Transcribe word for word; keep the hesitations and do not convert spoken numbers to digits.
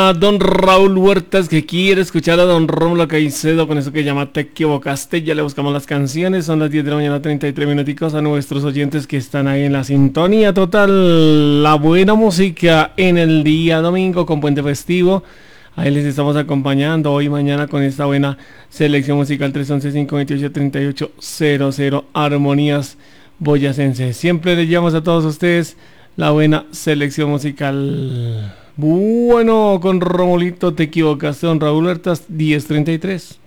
A don Raúl Huertas, que quiere escuchar a don Rómulo Caicedo con eso que llama Te equivocaste. Ya le buscamos las canciones. Son las diez de la mañana, treinta y tres minuticos. A nuestros oyentes que están ahí en la sintonía total. La buena música en el día domingo con puente festivo. Ahí les estamos acompañando hoy y mañana con esta buena selección musical. Tres once, cinco veintiocho, treinta y ocho cero cero Armonías Boyacense. Siempre les llevamos a todos ustedes la buena selección musical. Bueno, con Romolito, te equivocaste, don Raúl Huertas, diez treinta y tres.